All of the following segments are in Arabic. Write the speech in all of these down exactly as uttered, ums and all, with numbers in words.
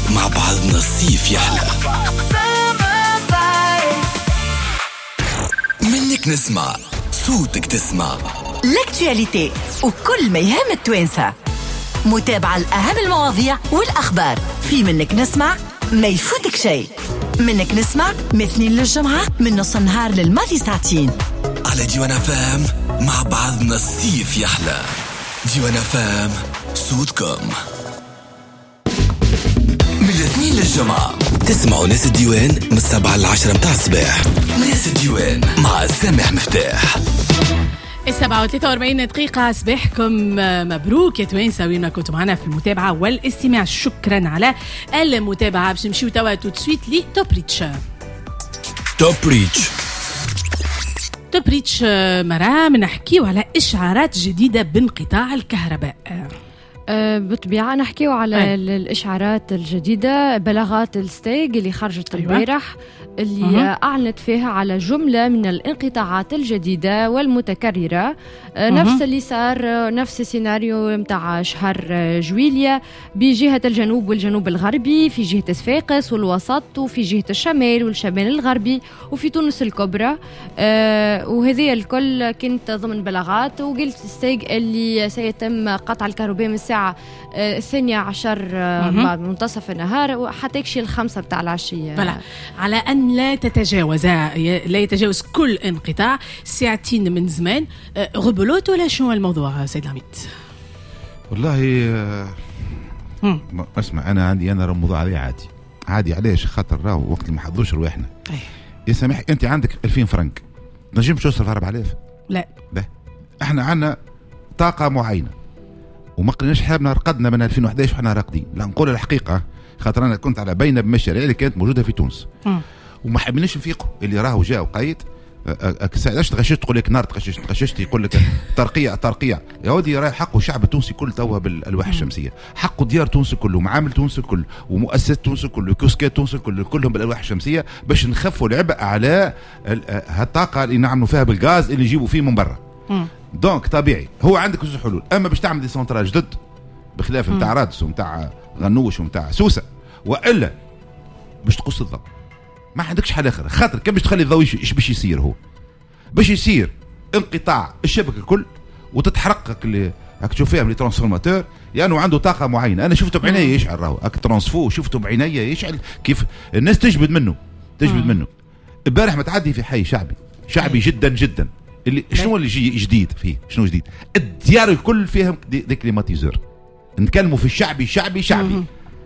مع بعضنا الصيف يحلى. منك نسمع صوتك تسمع لاكتواليتي وكل ما يهم التوانسة. متابعة الأهم المواضيع والأخبار في منك نسمع، ما يفوتك شيء. منك نسمع مثنين للجمعة من نص النهار للماضي ساعتين على ديوانا فام. مع بعضنا الصيف يحلى. ديوانا فام صوتكم من الاثنين للجمعة. تسمعوا ناس الديوان من السبعة للعشرة متاع الصباح. ناس الديوان مع سامح مفتاح. السبعة وثلاثة وأربعين دقيقة. صباحكم مبروك يا توانسة وين ما كنتوا معنا في المتابعة والاستماع. شكرا على المتابعة. باش نمشيو توا تو سويت لي توب ريتش. توب ريتش توب ريتش مرة نحكيو على إشعارات جديدة بانقطاع الكهرباء. أه بالطبيعة نحكيو على أي. الإشعارات الجديدة، بلاغات الستيج اللي خرجت البارح. أيوة. اللي أه. أعلنت فيها على جملة من الانقطاعات الجديدة والمتكررة. أه نفس اللي صار، نفس السيناريو متاع شهر جويليا بجهة الجنوب والجنوب الغربي، في جهة صفاقس والوسط، وفي جهة الشمال والشمال الغربي، وفي تونس الكبرى. أه وهذه الكل كانت ضمن بلاغات. وقلت الستيج اللي سيتم قطع الكهرباء من الساعة الثانية عشر بعد منتصف النهار حتى يكشي الخمسة بتاع العشية. بلا. على أن لا تتجاوز لا يتجاوز كل انقطاع ساعتين من زمان. غبلوت ولا شنو الموضوع سيد العميد؟ والله آه اسمع، أنا عندي أنا الموضوع هذا عادي عادي. علاش؟ خاطر راهو وقت ما حضوش روحنا. يا سامح، أنت عندك ألفين فرنك نجم توصل أربعة آلاف؟ لا لا، احنا عندنا طاقة معينة وما قلناش حابنا رقدنا من ألفين وإحدى عشر وحنا راقدين. لا، نقول الحقيقة، خاطر أنا كنت على بينة بالمشاريع اللي كانت موجودة في تونس م. وما حبيناش نفيقوا. اللي راهو جاء وقايد علاش تغششت تقول لك نار تغششت تغششت يقول لك ترقيع ترقيع. يا ودي راهي حقه الشعب التونسي كل توا بالألواح الشمسية، حقه ديار تونس كله ومعامل تونس كله ومؤسسات تونس كله وكوسكات تونس كله كلهم بالألواح الشمسية باش نخفوا العبء على هالطاقة اللي نعملوا فيها بالغاز اللي يجيبوا فيه من برا. دونك طبيعي هو عندك زوج حلول. اما باش تعمل دي سونترال جدد بخلاف نتاع رادس ونتاع غنوش ونتاع سوسه، والا باش تقص الضوء. ما عندكش حل اخر، خاطر كان باش تخلي الضوء ايش باش يصير؟ هو باش يصير انقطاع الشبكه الكل وتتحرقك اللي راك تشوف فيها لي ترانسفورماتور لانه يعني عنده طاقه معينه. انا شفته بعيني يشعل، راهو هاك ترانسفو شفته بعيني يشعل كيف الناس تجبد منه تجبد منه. امبارح ما تعدي في حي شعبي شعبي جدا جدا. اللي شنو اللي جي جديد فيه؟ شنو جديد؟ الديار الكل فيهم دي, دي كليماتيزور. نتكلموا في الشعبي شعبي شعبي.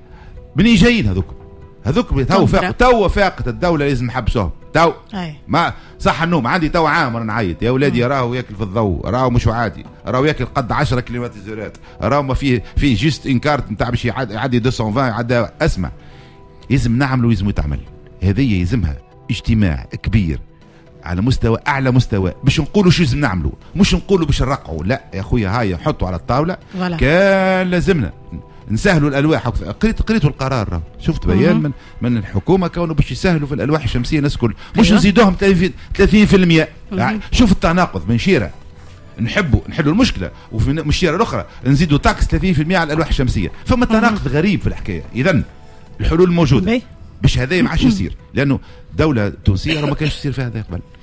منين جايين هذوك؟ هذوك تو فاق تو فاقت الدوله لازم نحبسوهم تو. ما صح النوم عندي تو عام رانا نعيط يا ولادي راهو ياكل في الضوء، راهو مش عادي، راهو ياكل قد عشرة كليماتيزورات، راهو ما فيه فيه جيست انكارت نتاع باش يعدي مئتين وعشرين يعدي. اسمع، لازم نعملوا لازم يتعمل. هذه يلزمها اجتماع كبير على مستوى اعلى مستوى باش نقولوا شو لازم نعملوا، مش نقولوا باش نرقعوا. لا يا خويا، هاي نحطوا على الطاوله ولا. كان لازمنا نسهلوا الالواح. قريت قريتوا القرار، شفت بيان من من الحكومه كانوا باش يسهلوا في الالواح الشمسيه الناس كل، مش أيوة. نزيدوهم ثلاثين بالمئة. يعني شوف التناقض من شيره نحبوا نحلوا المشكله وفي من الشيره الاخرى نزيدوا تاكس ثلاثين بالمئة على الالواح الشمسيه. فما تناقض غريب في الحكايه. اذا الحلول موجوده باش هذا ما عادش يصير، لانه دوله تونسيه ما كانش يصير فيها هذا قبل.